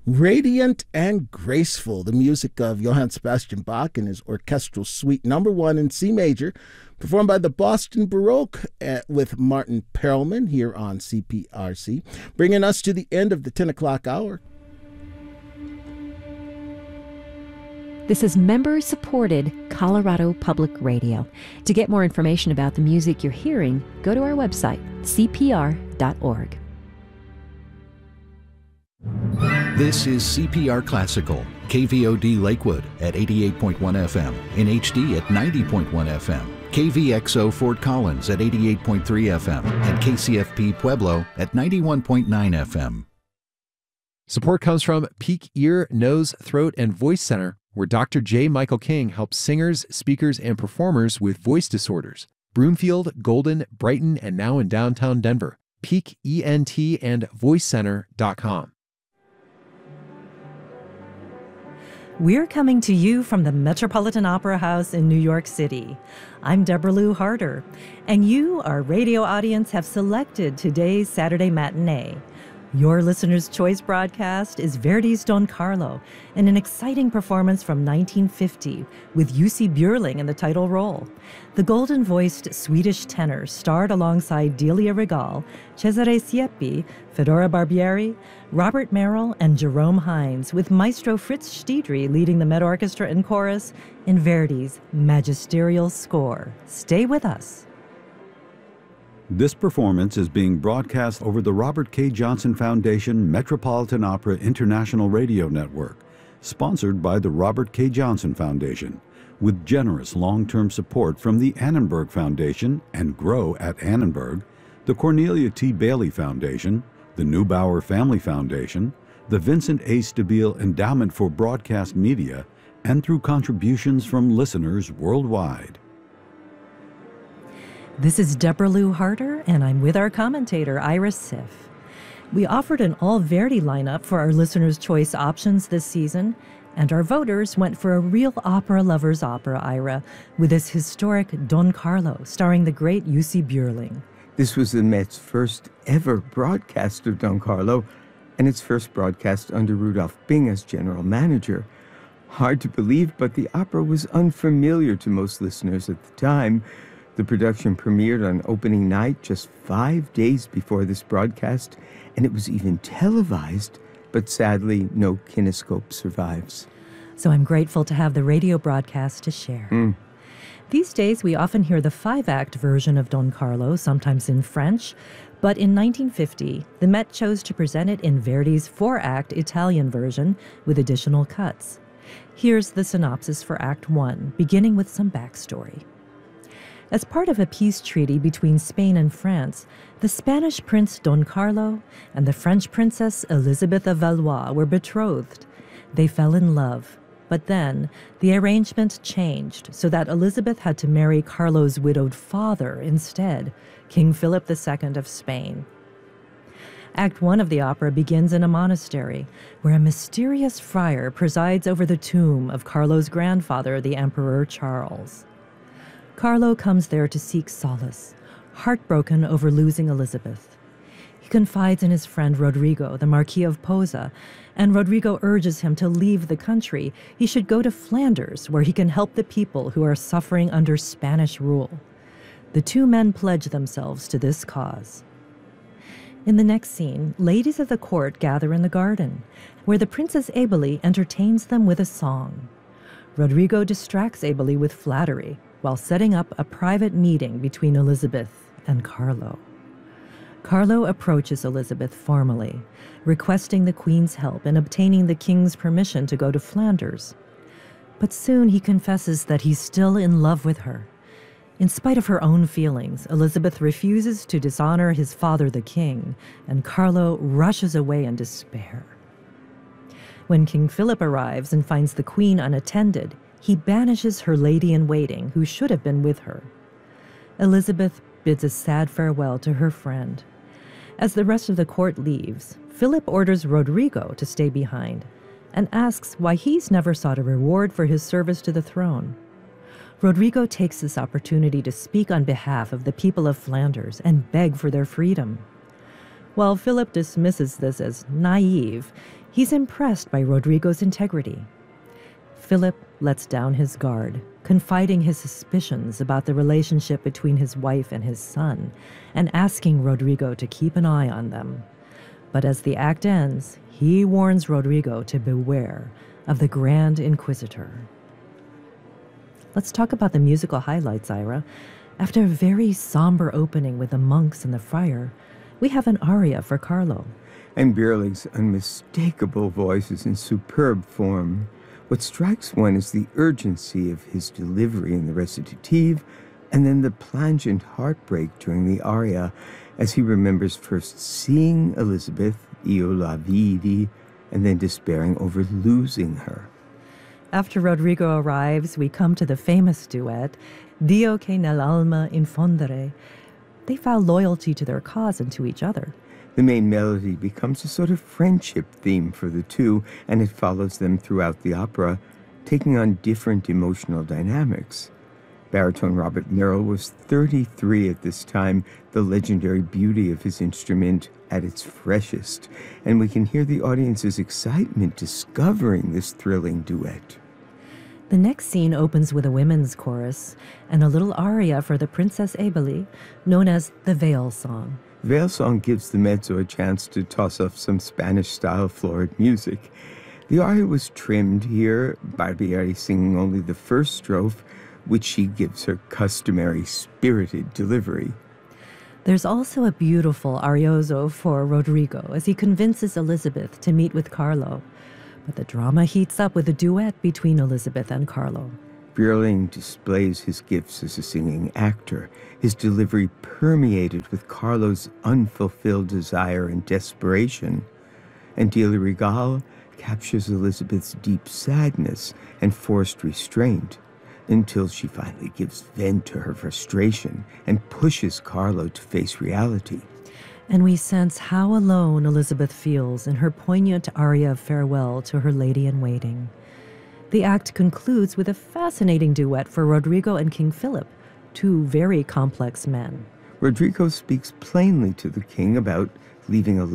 Radiant and graceful, the music of Johann Sebastian Bach and his orchestral suite number 1 in C major, performed by the Boston Baroque with Martin Perelman here on CPRC, bringing us to the end of the 10 o'clock hour. This is member-supported Colorado Public Radio. To get more information about the music you're hearing, go to our website, cpr.org. This is CPR Classical, KVOD Lakewood at 88.1 FM, in HD at 90.1 FM, KVXO Fort Collins at 88.3 FM, and KCFP Pueblo at 91.9 FM. Support comes from Peak Ear, Nose, Throat, and Voice Center, where Dr. J. Michael King helps singers, speakers, and performers with voice disorders. Broomfield, Golden, Brighton, and now in downtown Denver. PeakENT and VoiceCenter.com. We're coming to you from the Metropolitan Opera House in New York City. I'm Deborah Lou Harder, and you, our radio audience, have selected today's Saturday matinee. Your listener's choice broadcast is Verdi's Don Carlo, in an exciting performance from 1950 with Jussi Björling in the title role. The golden-voiced Swedish tenor starred alongside Delia Regal, Cesare Siepi, Fedora Barbieri, Robert Merrill, and Jerome Hines, with Maestro Fritz Stiedry leading the Met Orchestra and chorus in Verdi's magisterial score. Stay with us. This performance is being broadcast over the Robert K. Johnson Foundation Metropolitan Opera International Radio Network, sponsored by the Robert K. Johnson Foundation, with generous long-term support from the Annenberg Foundation and Grow at Annenberg, the Cornelia T. Bailey Foundation, the Neubauer Family Foundation, the Vincent A. Stabile Endowment for Broadcast Media, and through contributions from listeners worldwide. This is Deborah Lou Harder, and I'm with our commentator, Ira Siff. We offered an all-Verdi lineup for our listeners' choice options this season, and our voters went for a real opera lover's opera, Ira, with this historic Don Carlo, starring the great Jussi Björling. This was the Met's first ever broadcast of Don Carlo, and its first broadcast under Rudolph Bing as general manager. Hard to believe, but the opera was unfamiliar to most listeners at the time. The production premiered on opening night just 5 days before this broadcast, and it was even televised, but sadly, no kinescope survives. So I'm grateful to have the radio broadcast to share. These days, we often hear the 5-act version of Don Carlo, sometimes in French, but in 1950, the Met chose to present it in Verdi's 4-act Italian version with additional cuts. Here's the synopsis for Act 1, beginning with some backstory. As part of a peace treaty between Spain and France, the Spanish Prince Don Carlo and the French Princess Elizabeth of Valois were betrothed. They fell in love, but then the arrangement changed so that Elizabeth had to marry Carlo's widowed father instead, King Philip II of Spain. Act 1 of the opera begins in a monastery, where a mysterious friar presides over the tomb of Carlo's grandfather, the Emperor Charles. Carlo comes there to seek solace, heartbroken over losing Elizabeth. He confides in his friend Rodrigo, the Marquis of Posa, and Rodrigo urges him to leave the country. He should go to Flanders, where he can help the people who are suffering under Spanish rule. The two men pledge themselves to this cause. In the next scene, ladies of the court gather in the garden, where the Princess Eboli entertains them with a song. Rodrigo distracts Eboli with flattery, while setting up a private meeting between Elizabeth and Carlo. Carlo approaches Elizabeth formally, requesting the Queen's help in obtaining the King's permission to go to Flanders. But soon he confesses that he's still in love with her. In spite of her own feelings, Elizabeth refuses to dishonor his father, the King, and Carlo rushes away in despair. When King Philip arrives and finds the Queen unattended, he banishes her lady-in-waiting, who should have been with her. Elizabeth bids a sad farewell to her friend. As the rest of the court leaves, Philip orders Rodrigo to stay behind and asks why he's never sought a reward for his service to the throne. Rodrigo takes this opportunity to speak on behalf of the people of Flanders and beg for their freedom. While Philip dismisses this as naive, He's impressed by Rodrigo's integrity. Philip lets down his guard, confiding his suspicions about the relationship between his wife and his son, and asking Rodrigo to keep an eye on them. But as the act ends, he warns Rodrigo to beware of the Grand Inquisitor. Let's talk about the musical highlights, Ira. After a very somber opening with the monks and the friar, we have an aria for Carlo. And Bierling's unmistakable voice is in superb form. What strikes one is the urgency of his delivery in the recitative, and then the plangent heartbreak during the aria as he remembers first seeing Elizabeth, Io la vidi, and then despairing over losing her. After Rodrigo arrives, we come to the famous duet, Dio che nell'alma infondere. They vow loyalty to their cause and to each other. The main melody becomes a sort of friendship theme for the two, and it follows them throughout the opera, taking on different emotional dynamics. Baritone Robert Merrill was 33 at this time, the legendary beauty of his instrument at its freshest, and we can hear the audience's excitement discovering this thrilling duet. The next scene opens with a women's chorus and a little aria for the Princess Eboli, known as the Veil Song. Veil Song gives the mezzo a chance to toss off some Spanish-style florid music. The aria was trimmed here, Barbieri singing only the first strophe, which she gives her customary spirited delivery. There's also a beautiful arioso for Rodrigo as he convinces Elizabeth to meet with Carlo. But the drama heats up with a duet between Elizabeth and Carlo. Bierling displays his gifts as a singing actor, his delivery permeated with Carlo's unfulfilled desire and desperation. And De la Regal captures Elizabeth's deep sadness and forced restraint, until she finally gives vent to her frustration and pushes Carlo to face reality. And we sense how alone Elizabeth feels in her poignant aria of farewell to her lady-in-waiting. The act concludes with a fascinating duet for Rodrigo and King Philip, two very complex men. Rodrigo speaks plainly to the king about leaving a